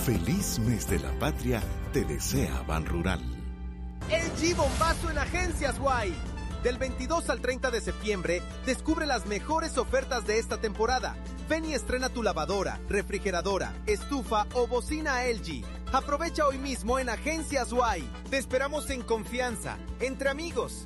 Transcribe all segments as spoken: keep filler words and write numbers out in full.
Feliz mes de la patria te desea Ban Rural. L G Bombazo en Agencias Guay. Del veintidós al treinta de septiembre, descubre las mejores ofertas de esta temporada. Ven y estrena tu lavadora, refrigeradora, estufa o bocina L G. Aprovecha hoy mismo en Agencias Guay. Te esperamos en confianza, entre amigos.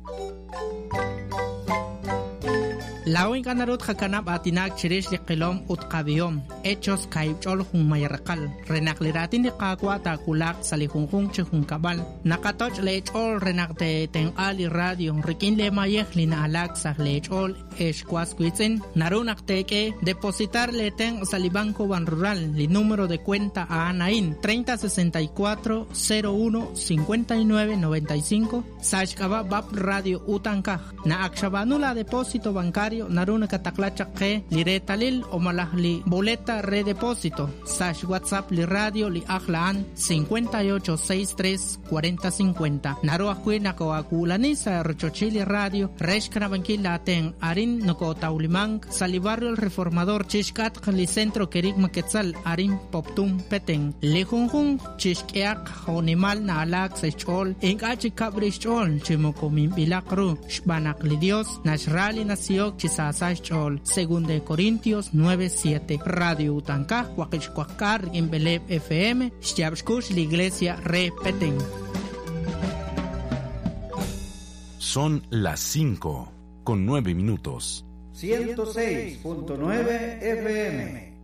Lawin kanarut hakanap atinak chirish liqilom utqabiyom hechos kaibchol jun mayarqal renakliratin de qaqwa ta kulak salihunjun chhun kabal nakatoch lechol renakte ten ali radio rikin le mayeh lina alaksa lechol eshkwas kwitsen narunakteke depositar le ten salibanco ban rural li número de cuenta a Anain treinta sesenta y cuatro cero uno cincuenta y nueve noventa y cinco sashkaba bab radio utanka na akshabanula depósito bancario naruna kataklacha ke liretalil o malahli boleta redepósito sash WhatsApp li radio li ahlaan cincuenta y ocho sesenta y tres cuarenta cincuenta naru akwina ko akulani sa rochochili radio reshkana bankila ten arin noko taulimang salibarrio el reformador chishkat li centro kerik maketzal arin poptum peteng lejunjun chishkeak honimal na alak sechol engachi kabrichol chimokomim bilakru shbanak li dios nashrali nasiok chisasach chol según de Corintios nueve siete radio utanka huaquichcuacar en Beleb F M Xyabshkush la iglesia re peteng. Son las cinco con nueve minutos. ciento seis punto nueve F M